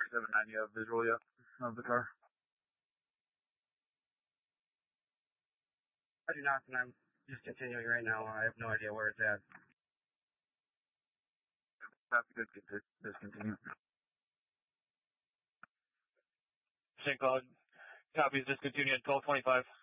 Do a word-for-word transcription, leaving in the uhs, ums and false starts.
seven nine, you have visual yet of the car? I do not, and I'm just continuing right now. I have no idea where it's at. That's good. Get discontinue. Saint Cloud copies discontinue at twelve twenty-five.